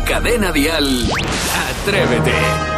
Cadena Dial, Atrévete.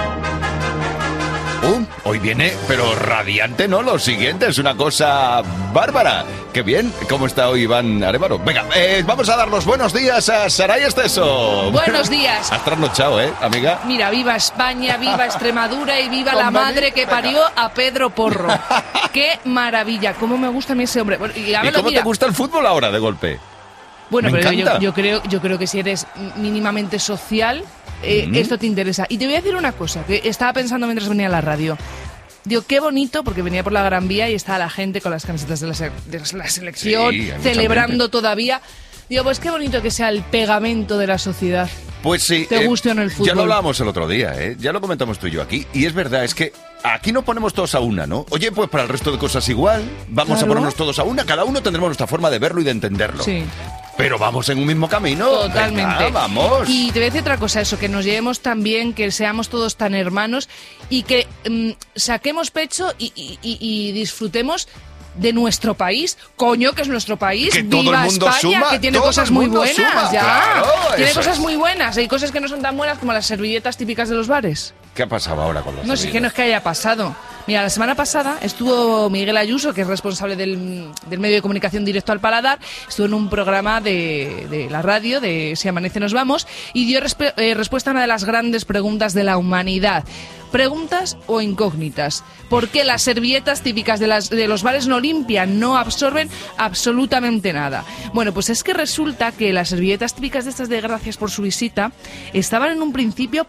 Hoy viene, pero radiante, ¿no? Lo siguiente es una cosa bárbara. ¡Qué bien! ¿Cómo está hoy Iván Arévalo? Venga, vamos a dar los buenos días a Saray Esteso. Buenos días. Has trasnochado, amiga? Mira, viva España, viva Extremadura y viva la madre que parió a Pedro Porro. ¡Qué maravilla! ¿Cómo me gusta a mí ese hombre? ¿Y cómo te gusta el fútbol ahora, de golpe? Bueno, Me pero encanta. yo creo que si eres mínimamente social, esto te interesa. Y te voy a decir una cosa, que estaba pensando mientras venía a la radio. Digo, qué bonito, porque venía por la Gran Vía y estaba la gente con las camisetas de la selección, Sí, hay celebrando todavía. Digo, pues qué bonito que sea el pegamento de la sociedad. Pues sí. Te guste o no el fútbol. Ya lo hablábamos el otro día, ya lo comentamos tú y yo aquí. Y es verdad, es que aquí no ponemos todos a una, ¿no? Oye, pues para el resto de cosas igual, vamos a ponernos todos a una. Cada uno tendremos nuestra forma de verlo y de entenderlo. Sí. Pero vamos en un mismo camino. Totalmente. Venga, vamos. Y te voy a decir otra cosa, eso, que nos llevemos tan bien, que seamos todos tan hermanos y que saquemos pecho y disfrutemos de nuestro país, coño, que es nuestro país. Que todo Viva el mundo España, suma, que tiene todo cosas el muy mundo buenas, suma, ya. claro, Tiene eso cosas es. muy buenas, hay cosas que no son tan buenas como las servilletas típicas de los bares. ¿Qué ha pasado ahora con los No sé, que no es que haya pasado. Mira, la semana pasada estuvo Miguel Ayuso, que es responsable del medio de comunicación Directo al Paladar, estuvo en un programa de la radio, de Si amanece nos vamos, y dio respuesta a una de las grandes preguntas de la humanidad. ¿Preguntas o incógnitas? ¿Por qué las servilletas típicas de los bares no limpian, no absorben absolutamente nada? Bueno, pues es que resulta que las servilletas típicas de estas de gracias por su visita estaban en un principio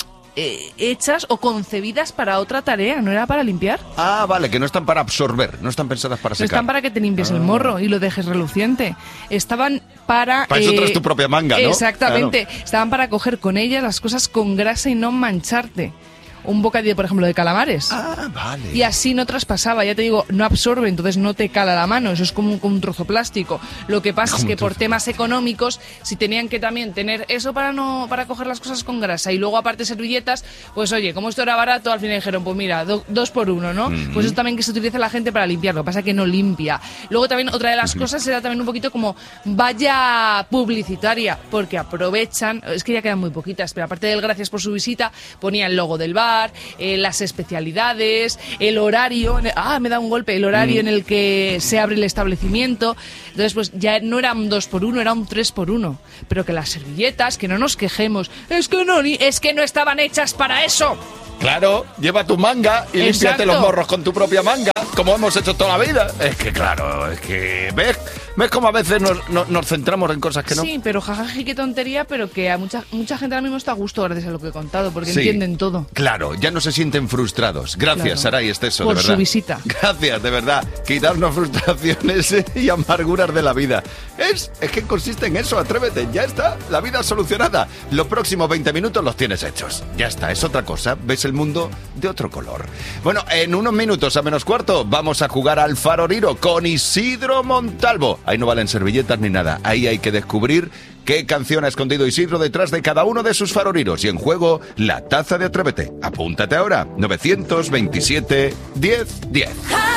hechas o concebidas para otra tarea, ¿no era para limpiar? Ah, vale, que no están para absorber, no están pensadas para No secar. están para que te limpies el morro y lo dejes reluciente. Estaban para... Para eso traes tu propia manga, ¿no? Exactamente. Claro. Estaban para coger con ellas las cosas con grasa y no mancharte. Un bocadillo, por ejemplo, de calamares. Ah, vale. Y así no traspasaba, ya te digo, no absorbe, entonces no te cala la mano, eso es como un trozo plástico. Lo que pasa es que por temas económicos, si tenían que también tener eso para coger las cosas con grasa y luego aparte servilletas, pues oye, como esto era barato, al final dijeron, pues mira, 2 por 1, ¿no? Pues eso también que se utiliza la gente para limpiar, lo que pasa es que no limpia. Luego también otra de las cosas era también un poquito como valla publicitaria, porque aprovechan, es que ya quedan muy poquitas, pero aparte del gracias por su visita, ponía el logo del bar, las especialidades, el horario, me da un golpe, el horario en el que se abre el establecimiento. Entonces pues ya no era un 2 por 1, era un 3 por 1. Pero que las servilletas, que no nos quejemos, es que no estaban hechas para eso. Claro, lleva tu manga y límpiate los morros con tu propia manga, como hemos hecho toda la vida. Es que claro, es que ves cómo a veces nos centramos en cosas que no. Sí, pero jajaji, qué tontería, pero que a mucha gente ahora mismo está a gusto gracias a lo que he contado, porque Sí, entienden todo. Claro, ya no se sienten frustrados. Gracias, Claro. Saray Esteso, Por de verdad. su visita. Gracias, de verdad. Quitarnos frustraciones y amarguras de la vida. Es que consiste en eso, atrévete, ya está, la vida solucionada. Los próximos 20 minutos los tienes hechos. Ya está, es otra cosa, ves el mundo de otro color. Bueno, en unos minutos a menos cuarto vamos a jugar al Faroriro con Isidro Montalvo. Ahí no valen servilletas ni nada, ahí hay que descubrir qué canción ha escondido Isidro detrás de cada uno de sus faroriros. Y en juego, la taza de Atrévete. Apúntate ahora, 927 10 10.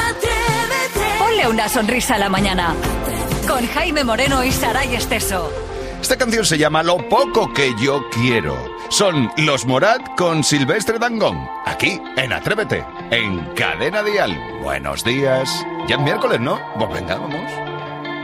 Ponle una sonrisa a la mañana. Con Jaime Moreno y Saray Esteso. Esta canción se llama Lo poco que yo quiero. Son Los Morat con Silvestre Dangond. Aquí, en Atrévete, en Cadena Dial. Buenos días. Ya es miércoles, ¿no? Pues venga, vamos.